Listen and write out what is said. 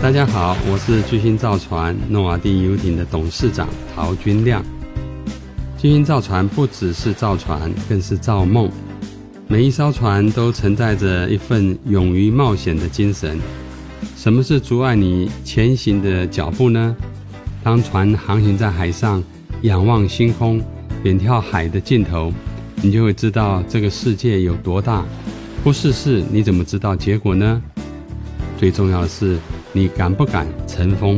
大家好，我是巨星造船诺瓦第游艇的董事长陶君亮。巨星造船不只是造船，更是造梦。每一艘船都承载着一份勇于冒险的精神。什么是阻碍你前行的脚步呢？当船航行在海上，仰望星空，远眺海的尽头，你就会知道这个世界有多大。不试试，你怎么知道结果呢？最重要的是，你敢不敢乘风